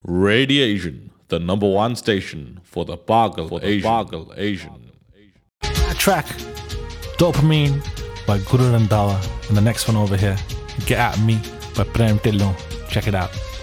Radiation, the number one station for the Pagal Asian. Track Dopamine by Guru Randhawa, and the next one over here, Get At Me by Prem Tillon. Check it out.